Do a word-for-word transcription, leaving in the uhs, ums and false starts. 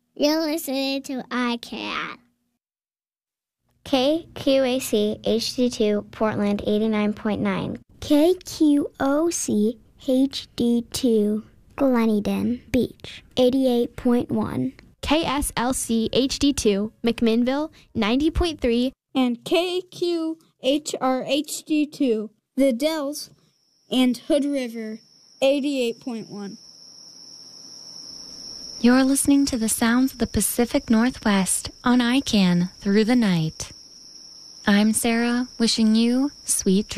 You're listening to I C A N. K Q A C H D two Portland eighty-nine point nine. K Q O C H D two Gleneden Beach eighty-eight point one. K S L C H D two McMinnville ninety point three. And K Q H R H D two The Dells and Hood River eighty-eight point one. You're listening to the sounds of the Pacific Northwest on I C A N Through the Night. I'm Sarah, wishing you sweet dreams.